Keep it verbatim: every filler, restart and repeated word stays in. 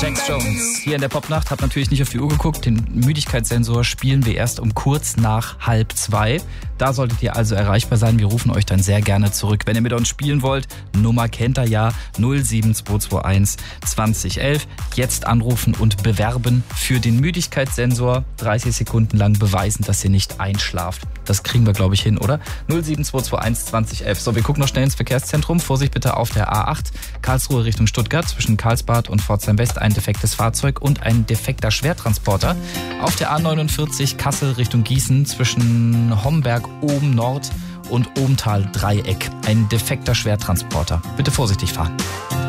Jax Jones hier in der Popnacht, hat natürlich nicht auf die Uhr geguckt. Den Müdigkeitssensor spielen wir erst um kurz nach halb zwei. Da solltet ihr also erreichbar sein. Wir rufen euch dann sehr gerne zurück. Wenn ihr mit uns spielen wollt, Nummer kennt ihr ja, null sieben zwei zwei eins zwanzig elf. Jetzt anrufen und bewerben für den Müdigkeitssensor. dreißig Sekunden lang beweisen, dass ihr nicht einschlaft. Das kriegen wir, glaube ich, hin, oder? null sieben zwei zwei eins zwanzig elf. So, wir gucken noch schnell ins Verkehrszentrum. Vorsicht bitte auf der A acht. Karlsruhe Richtung Stuttgart zwischen Karlsbad und Pforzheim West ein defektes Fahrzeug und ein defekter Schwertransporter. Auf der A neunundvierzig Kassel Richtung Gießen zwischen Homberg oben Nord und Obental Dreieck ein defekter Schwertransporter. Bitte vorsichtig fahren.